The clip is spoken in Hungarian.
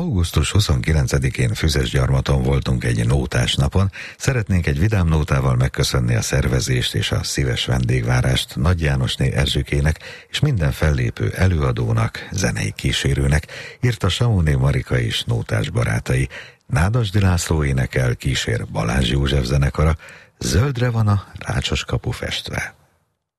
Augusztus 29-én Füzesgyarmaton voltunk egy nótás napon. Szeretnénk egy vidám nótával megköszönni a szervezést és a szíves vendégvárást Nagy Jánosné Erzsikének és minden fellépő előadónak, zenei kísérőnek, írta Saóné Marika és nótás barátai. Nádasdy László énekel, kísér Balázs József zenekara, zöldre van a Rácsos kapu festve.